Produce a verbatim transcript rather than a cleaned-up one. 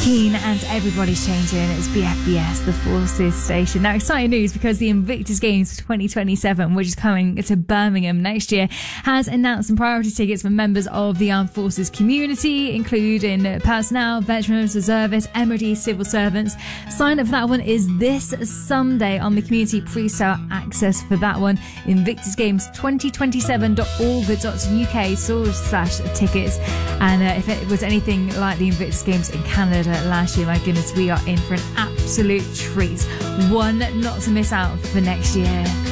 Keane and Everybody's Changing. It's B F B S, the Forces station. Now, exciting news because the Invictus Games for twenty twenty-seven, which is coming to Birmingham next year, has announced some priority tickets for members of the Armed Forces community, including personnel, veterans, reservists, M O D, civil servants. Sign up for that one is this Sunday on the community pre-sale access for that one. invictus games twenty twenty-seven dot org dot U K forward slash tickets. And uh, if it was anything like the Invictus Games in Canada last year, my goodness, we are in for an absolute treat. One not to miss out for next year.